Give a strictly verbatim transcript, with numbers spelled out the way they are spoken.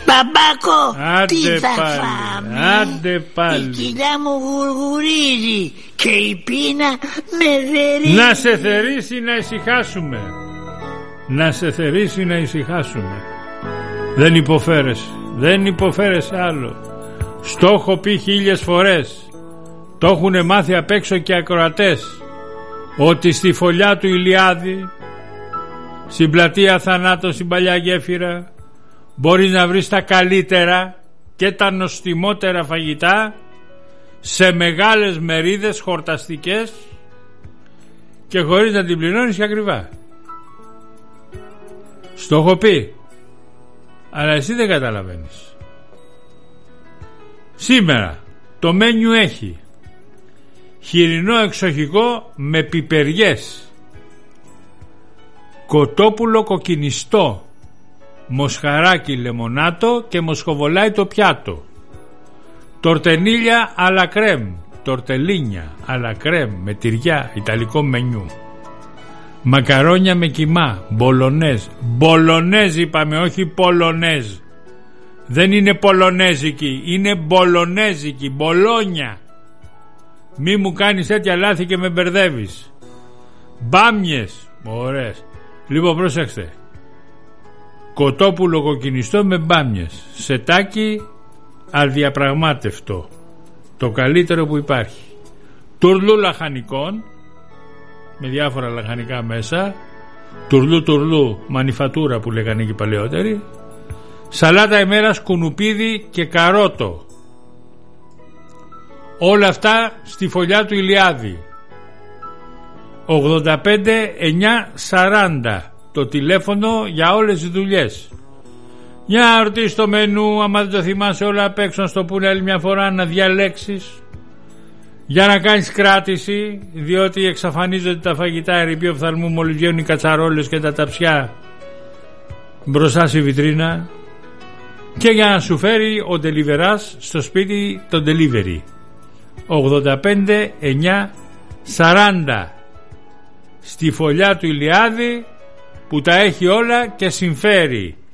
Μπαμπάκο, άντε τι θα πάλι, φάμε? άντε πάλι. Η κοιλιά μου γουργουρίζει και η πείνα με θερίζει. Να σε θερήσει να ησυχάσουμε. Να σε θερήσει να ησυχάσουμε. Δεν υποφέρεσαι, δεν υποφέρεσαι άλλο. Στο έχω πει χίλιες φορές. Το έχουνε μάθει απ' έξω και ακροατές, ότι στη φωλιά του Ηλιάδη, στην πλατεία Θανάτων, στην παλιά γέφυρα, μπορείς να βρεις τα καλύτερα και τα νοστιμότερα φαγητά σε μεγάλες μερίδες χορταστικές και χωρίς να την πληρώνεις και ακριβά. Στο έχω πει, αλλά εσύ δεν καταλαβαίνεις. Σήμερα το μένιου έχει χοιρινό εξοχικό με πιπεριές, κοτόπουλο κοκκινιστό, μοσχαράκι λεμονάτο και μοσχοβολάει το πιάτο, τορτενίλια αλα κρέμ, τορτελίνια αλα κρέμ με τυριά, ιταλικό μενιού, μακαρόνια με κιμά, μπολονέζ, μπολονέζ είπαμε, όχι πολονέζ, δεν είναι πολονέζικη, είναι μπολονέζικη, μπολόνια. Μη μου κάνεις τέτοια λάθη και με μπερδεύεις. Μπάμιες, ωραίες. Λοιπόν, πρόσεξτε, κοτόπουλο κοκκινιστό με μπάμιες, σετάκι αδιαπραγμάτευτο, το καλύτερο που υπάρχει, τουρλού λαχανικών με διάφορα λαχανικά μέσα, τουρλού τουρλού μανιφατούρα που λέγανε και οι παλαιότεροι, σαλάτα ημέρας κουνουπίδι και καρότο. Όλα αυτά στη φωλιά του Ηλιάδη. ογδόντα πέντε εννιά σαράντα το τηλέφωνο για όλες τις δουλειές. Για ρωτήσεις το μενού, άμα δεν το θυμάσαι όλα απ' έξω, να στο πούνε άλλη μια φορά, να διαλέξεις, για να κάνεις κράτηση, διότι εξαφανίζονται τα φαγητά ερειπίου οφθαλμού μόλις βγαίνουν οι κατσαρόλες και τα ταψιά μπροστά στη βιτρίνα, και για να σου φέρει ο ντελιβεράς στο σπίτι το delivery. ογδόντα πέντε εννιά σαράντα στη φωλιά του Ηλιάδη, που τα έχει όλα και συμφέρει.